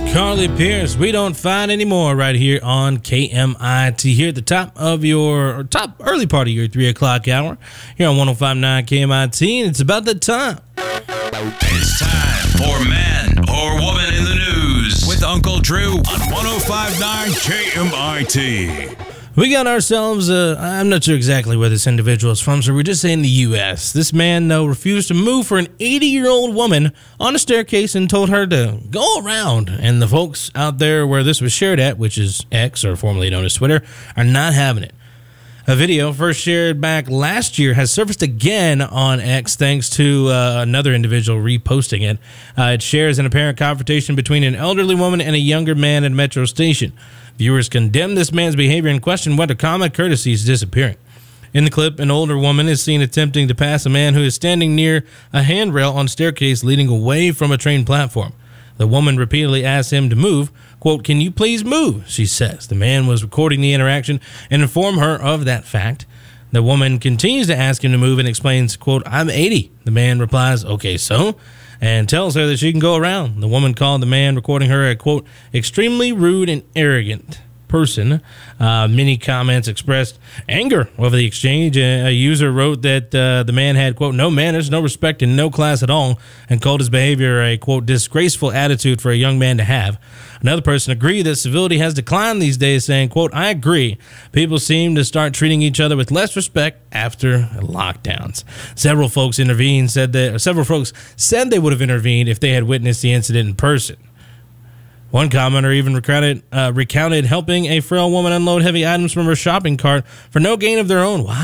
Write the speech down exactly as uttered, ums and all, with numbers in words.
Carly Pierce, we don't find any more right here on K M I T, here at the top of your, or top early part of your three o'clock hour, here on one oh five point nine K M I T, and it's about that time. It's time for Man or Woman in the News with Uncle Drew on one oh five point nine K M I T. We got ourselves, uh, I'm not sure exactly where this individual is from, so we're just saying the U S This man, though, refused to move for an eighty-year-old woman on a staircase and told her to go around. And the folks out there where this was shared at, which is X, or formerly known as Twitter, are not having it. A video first shared back last year has surfaced again on X thanks to uh, another individual reposting it. Uh, it shares an apparent confrontation between an elderly woman and a younger man at a metro station. Viewers condemn this man's behavior and question whether common courtesy is disappearing. In the clip, an older woman is seen attempting to pass a man who is standing near a handrail on a staircase leading away from a train platform. The woman repeatedly asks him to move. Quote, "Can you please move?" she says. The man was recording the interaction and informed her of that fact. The woman continues to ask him to move and explains, quote, "I'm eighty. The man replies, "Okay, so?" and tells her that she can go around. The woman called the man recording her a, quote, "extremely rude and arrogant person." Uh, many comments expressed anger over the exchange. A, a user wrote that uh, the man had, quote, "no manners, no respect, and no class at all," and called his behavior a, quote, "disgraceful attitude for a young man to have." Another person agreed that civility has declined these days, saying, quote, "I agree. People seem to start treating each other with less respect after lockdowns." Several folks intervened, said that several folks said they would have intervened if they had witnessed the incident in person. One commenter even recounted, uh, recounted helping a frail woman unload heavy items from her shopping cart for no gain of their own. Wow.